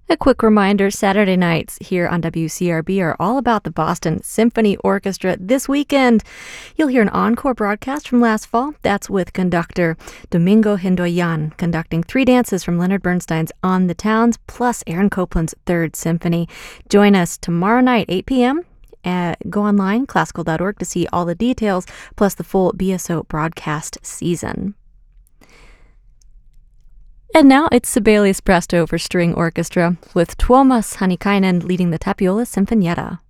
A quick reminder, Saturday nights here on WCRB are all about the Boston Symphony Orchestra. This weekend, you'll hear an encore broadcast from last fall. That's with conductor Domingo Hindoyan, conducting 3 dances from Leonard Bernstein's On the Towns, plus Aaron Copland's Third Symphony. Join us tomorrow night, 8 p.m. Go online, classical.org, to see all the details, plus the full BSO broadcast season. And now it's Sibelius Presto for string orchestra, with Tuomas Hanikainen leading the Tapiola Sinfonietta.